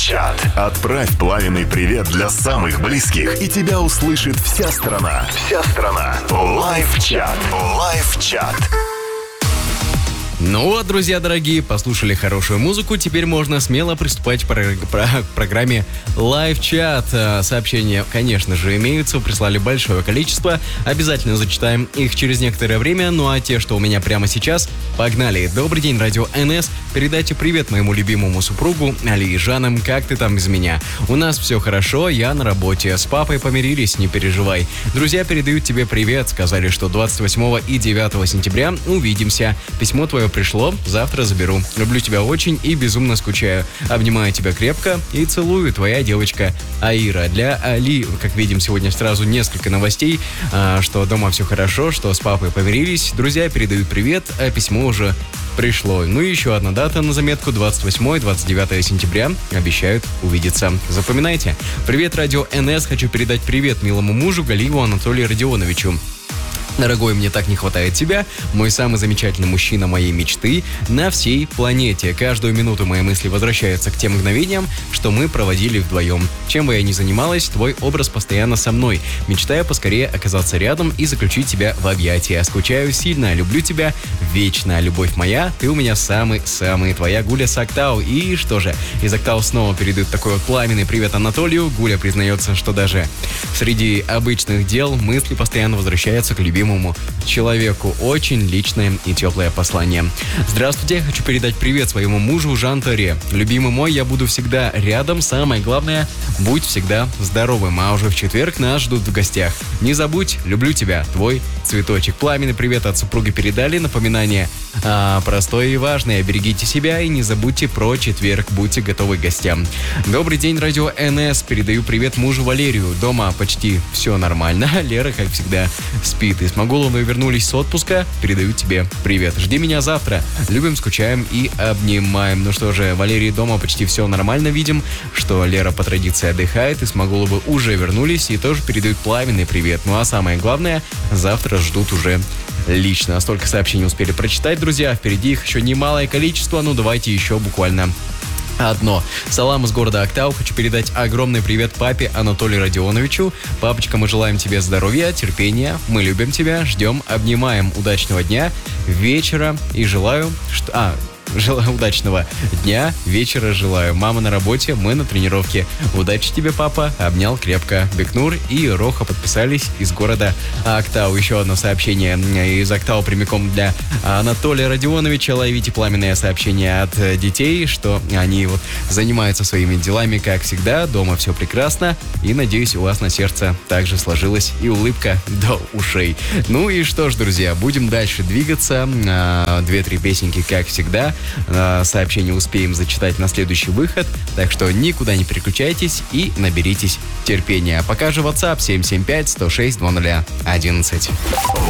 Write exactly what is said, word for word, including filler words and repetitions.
Лайв-чат. Отправь пламенный привет для самых близких, и тебя услышит вся страна. Вся страна. Лайв-чат. Лайв-чат. Ну вот, друзья дорогие, послушали хорошую музыку, теперь можно смело приступать к про- про- программе Лайв-чат. Сообщения, конечно же, имеются, прислали большое количество, обязательно зачитаем их через некоторое время, ну а те, что у меня прямо сейчас, погнали. Добрый день, радио эн эс, передайте привет моему любимому супругу Али и Жанам, как ты там без меня? У нас все хорошо, я на работе, с папой помирились, не переживай. Друзья передают тебе привет, сказали, что двадцать восьмого и девятого сентября увидимся. Письмо твое пришло, завтра заберу. Люблю тебя очень и безумно скучаю. Обнимаю тебя крепко и целую, твоя девочка Аира. Для Али, как видим, сегодня сразу несколько новостей, что дома все хорошо, что с папой помирились. Друзья передают привет, а письмо уже пришло. Ну и еще одна дата на заметку, двадцать восьмого и двадцать девятого сентября, обещают увидеться. Запоминайте. Привет, радио эн эс, хочу передать привет милому мужу Галиеву Анатолию Родионовичу. Дорогой, мне так не хватает тебя, мой самый замечательный мужчина моей мечты на всей планете. Каждую минуту мои мысли возвращаются к тем мгновениям, что мы проводили вдвоем. Чем бы я ни занималась, твой образ постоянно со мной. Мечтаю поскорее оказаться рядом и заключить тебя в объятия. Скучаю сильно, люблю тебя вечно. Любовь моя, ты у меня самый-самый. Твоя Гуля с Актау. И что же, из Актау снова передают такой вот пламенный привет Анатолию. Гуля признается, что даже среди обычных дел мысли постоянно возвращаются к любимому человеку. Очень личное и теплое послание. Здравствуйте, хочу передать привет своему мужу Жан-Торе. Любимый мой, я буду всегда рядом. Самое главное, будь всегда здоровым. А уже в четверг нас ждут в гостях. Не забудь, люблю тебя, твой цветочек. Пламенный привет от супруги передали. Напоминание а, простое и важное. Берегите себя и не забудьте про четверг. Будьте готовы к гостям. Добрый день, радио эн эс. Передаю привет мужу Валерию. Дома почти все нормально. Лера, как всегда, спит. И с Могуловой вернулись с отпуска. Передаю тебе привет. Жди меня завтра. Любим, скучаем и обнимаем. Ну что же, Валерий дома почти все нормально. Видим, что Лера по традиции отдыхает. И с Могуловой уже вернулись и тоже передают пламенный привет. Ну а самое главное, завтра ждут уже лично. Столько сообщений успели прочитать, друзья. Впереди их еще немалое количество. Ну давайте еще буквально одно. Салам из города Актау. Хочу передать огромный привет папе Анатолию Родионовичу. Папочка, мы желаем тебе здоровья, терпения. Мы любим тебя, ждем, обнимаем. Удачного дня, вечера и желаю, что... А, желаю удачного дня, вечера желаю. Мама на работе, мы на тренировке. Удачи тебе, папа. Обнял крепко. Бекнур и Роха подписались из города Актау. Еще одно сообщение из Актау прямиком для Анатолия Родионовича. Ловите пламенное сообщение от детей, что они вот занимаются своими делами, как всегда. Дома все прекрасно. И надеюсь, у вас на сердце также сложилась и улыбка до ушей. Ну и что ж, друзья, будем дальше двигаться. Две-три песенки, как всегда. Сообщение успеем зачитать на следующий выход, так что никуда не переключайтесь и наберитесь терпения. Пока же WhatsApp семь семь пять сто шесть двадцать одиннадцать.